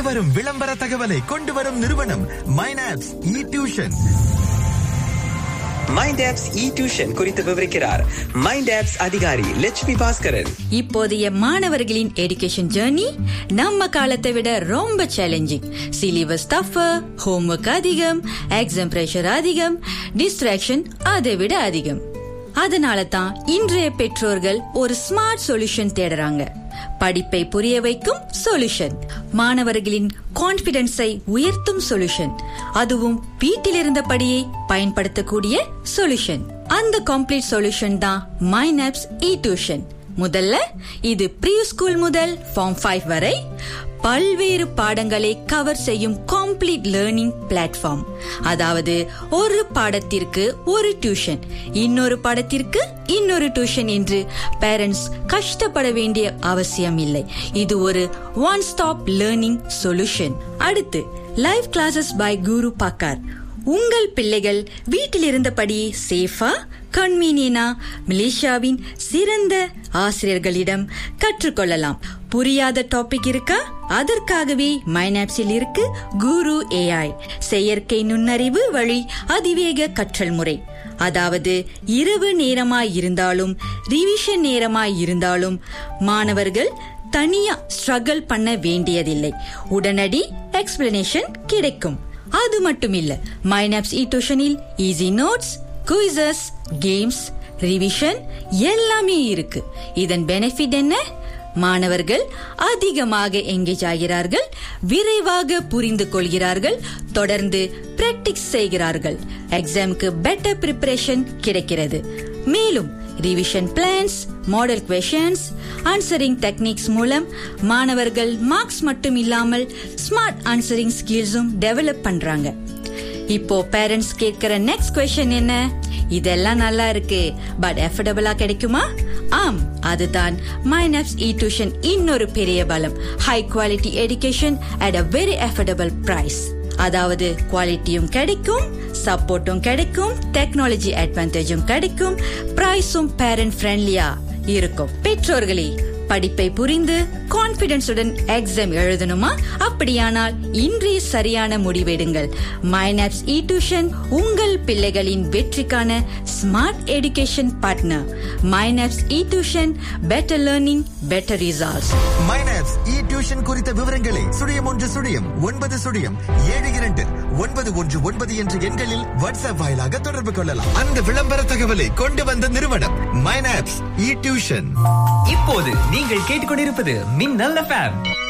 அடுத்து வரும் விளம்பர தகவலை கொண்டு வரும் நிறுவனம் மைனாப்ஸ் இ டியூஷன். மைண்ட் ஆப்ஸ் இ டியூஷன் குறித்து விவரிக்கிறார் மைண்ட் ஆப்ஸ் அதிகாரி லட்சுமி பாஸ்கரன். இப்போதைய மாணவர்களின் எஜுகேஷன் ஜர்னி நம்ம காலத்தை விட ரொம்ப சேலஞ்சிங். சிலிபஸ் டஃபர், ஹோம்வொர்க் அதிகம், எக்ஸாம் பிரஷர் அதிகம், டிஸ்ட்ராக்ஷன் அதை விட அதிகம். அதனால தான் இன்றைய பெற்றோர்கள் ஒரு ஸ்மார்ட் சொல்யூஷன் தேடுறாங்க. படிப்பை புரிய வைக்கும் சொல்யூஷன், மாணவர்களின் கான்பிடன்ஸை உயர்த்தும் சொல்யூஷன், அதுவும் வீட்டில் இருந்தபடியே பயன்படுத்தக்கூடிய சொல்யூஷன். அந்த கம்ப்ளீட் சொல்யூஷன் தான் மைனாப்ஸ் இ டியூஷன். முதல்ல இது ப்ரீ ஸ்கூல் முதல் ஃபார்ம் 5 வரை பல்வேறு பாடங்களை கவர் செய்யும் கம்ப்ளீட் லேர்னிங் பிளாட்ஃபார்ம். அதாவது ஒரு பாடத்திற்கு ஒரு டியூஷன், இன்னொரு பாடத்திற்கு இன்னொரு டியூஷன் என்று பேரண்ட்ஸ் கஷ்டப்பட வேண்டிய அவசியம் இல்லை. இது ஒரு ஒன் ஸ்டாப் லேர்னிங் சொல்யூஷன். அடுத்து லைவ் கிளாஸஸ் பை குரு பாக்கார். உங்கள் பிள்ளைகள் வீட்டில் இருந்தபடி சேஃபா கன்வீனியனா மலேசியாவின் சிறந்த ஆசிரியர்களிடம் கற்றுக்கொள்ளலாம். புரியாத டாபிக் இருக்கா? அதற்காகவே மைனாப்ஸில் இருக்கு குரு AI, செயற்கை நுண்ணறிவு வழி அதிவேக கற்றல் முறை. அதாவது இரவு நேரமாய் இருந்தாலும் ரிவிஷன் நேரமாய் இருந்தாலும் மாணவர்கள் தனியா ஸ்ட்ரகிள் பண்ண வேண்டியதில்லை. உடனடி எக்ஸ்பிளனேஷன் கிடைக்கும். அது மட்டும் இல்ல, மைனாப்ஸ் இ டியூஷனில் easy notes, quizzes, games, revision எல்லாமே இருக்கு. இதன் பெனிஃபிட் என்ன? மாணவர்கள் அதிகமாக எங்கேஜ் ஆகிறார்கள், விரைவாக புரிந்து கொள்கிறார்கள், தொடர்ந்து பிராக்டிஸ் செய்கிறார்கள், எக்ஸாமுக்கு பெட்டர் பிரிப்பரேஷன் கிடைக்கிறது. மேலும் revision plans, model குவெஷன்ஸ், answering techniques மூலம் மாணவர்கள் மார்க்ஸ் மட்டும் இல்லாமல் ஸ்மார்ட் ஆன்சரிங் ஸ்கில்ஸும் டெவலப் பண்றாங்க. இப்போ பேரண்ட்ஸ் கேட்கிற நெக்ஸ்ட் क्वेश्चन என்ன? இதெல்லாம் நல்லா இருக்கு, பட் அஃபோர்டபிளா கிடைக்குமா? ஆம், அதுதான் மைனாப்ஸ் இ டியூஷன் இன்னொரு பெரிய பலம். High quality education at a very affordable price. அதாவது குவாலிட்டியும் கிடைக்கும், சப்போர்ட்டும் கிடைக்கும், டெக்னாலஜி அட்வான்டேஜும் கிடைக்கும், பிரைஸும் பேரண்ட் ஃப்ரெண்ட்லியா இருக்கும். பெற்றோர்களே, படிப்பை புரிந்து கான்பிடன்ஸுடன் எக்ஸாம் எழுதணுமா? அப்படியானால் இன்றே சரியான முடிவெடுங்கள். மைனாப்ஸ் இ டியூஷன் உங்கள் பிள்ளைகளின் வெற்றிக்கான ஸ்மார்ட் எஜுகேஷன் பார்ட்னர். மைனாப்ஸ் இ tuition, better learning, better results. மைனாப்ஸ் இ டியூஷன் குறித்த விவரங்களை 0109729119 என்ற எண்களில் வாட்ஸ்அப் வாயிலாக தொடர்பு கொள்ளலாம். அந்த விளம்பர தகவலை கொண்டு வந்த நிறுவனம் மைனாப்ஸ் இ டியூஷன். இப்போது நீங்கள் கேட்டுக்கொண்டிருப்பது மின்னல் FM.